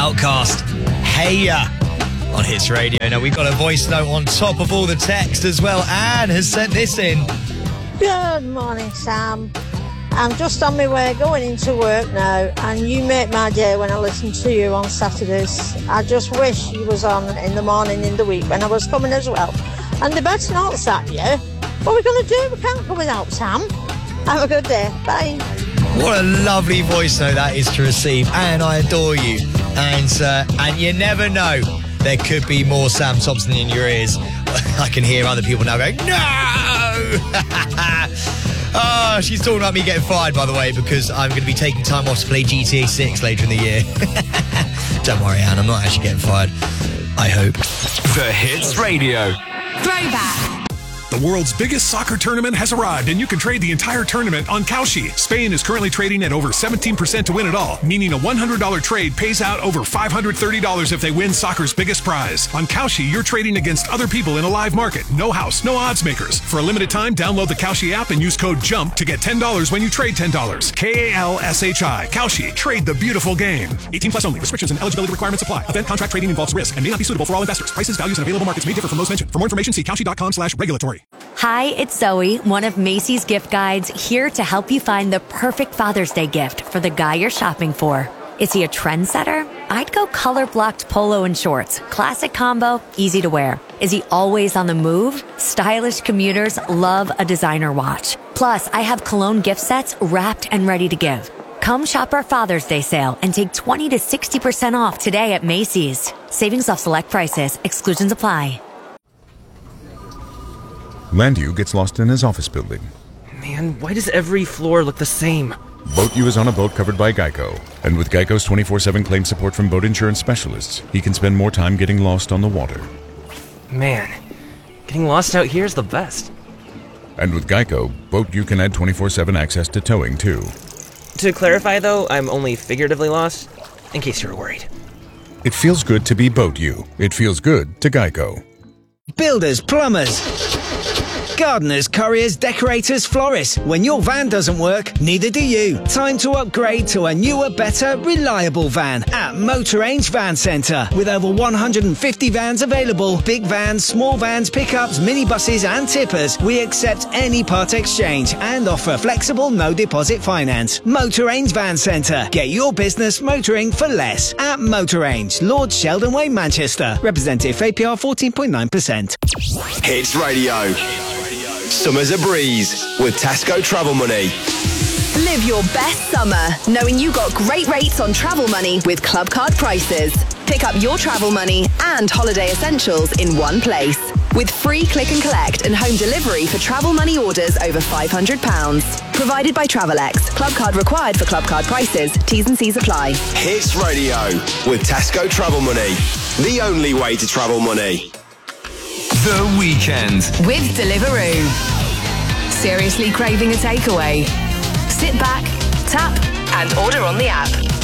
Outcast. Hey ya on Hits Radio. Now, we've got a voice note on top of all the text as well. Anne has sent this in. Good morning, Sam. I'm just on my way going into work now, and you make my day when I listen to you on Saturdays. I just wish you was on in the morning in the week when I was coming as well. And they better not sack you. What are we going to do? We can't go without Sam. Have a good day. Bye. What a lovely voice note that is to receive. Anne, I adore you. And you never know. There could be more Sam Thompson in your ears. I can hear other people now going, no! Oh, she's talking about me getting fired, by the way, because I'm going to be taking time off to play GTA 6 later in the year. Don't worry, Anne, I'm not actually getting fired. I hope. The Hits Radio. Throwback. The world's biggest soccer tournament has arrived, and you can trade the entire tournament on Kalshi. Spain is currently trading at over 17% to win it all, meaning a $100 trade pays out over $530 if they win soccer's biggest prize. On Kalshi, you're trading against other people in a live market. No house, no odds makers. For a limited time, download the Kalshi app and use code JUMP to get $10 when you trade $10. Kalshi. Kalshi. Trade the beautiful game. 18 plus only. Restrictions and eligibility requirements apply. Event contract trading involves risk and may not be suitable for all investors. Prices, values, and available markets may differ from those mentioned. For more information, see kalshi.com/regulatory. Hi, it's Zoe, one of Macy's gift guides, here to help you find the perfect Father's Day gift for the guy you're shopping for. Is he a trendsetter? I'd go color-blocked polo and shorts. Classic combo, easy to wear. Is he always on the move? Stylish commuters love a designer watch. Plus, I have cologne gift sets wrapped and ready to give. Come shop our Father's Day sale and take 20 to 60% off today at Macy's. Savings off select prices. Exclusions apply. Landu gets lost in his office building. Man, why does every floor look the same? BoatU is on a boat covered by Geico. And with Geico's 24/7 claim support from boat insurance specialists, he can spend more time getting lost on the water. Man, getting lost out here is the best. And with Geico, BoatU can add 24/7 access to towing, too. To clarify, though, I'm only figuratively lost, in case you're worried. It feels good to be BoatU. It feels good to Geico. Builders, plumbers, gardeners, couriers, decorators, florists. When your van doesn't work, neither do you. Time to upgrade to a newer, better, reliable van at Motor Range Van Centre. With over 150 vans available, big vans, small vans, pickups, minibuses and tippers, we accept any part exchange and offer flexible no-deposit finance. Motor Range Van Centre. Get your business motoring for less at Motor Range, Lord Sheldon Way, Manchester. Representative APR 14.9%. Hits Radio. Summer's a breeze with Tasco Travel Money. Live your best summer knowing you got great rates on travel money with Club Card Prices. Pick up your travel money and holiday essentials in one place. With free click and collect and home delivery for travel money orders over £500. Provided by Travelex. Club card required for Club Card Prices. T's and C's apply. Hits Radio with Tasco Travel Money. The only way to travel money. The Weekend With Deliveroo. Seriously craving a takeaway? Sit back, tap, and order on the app.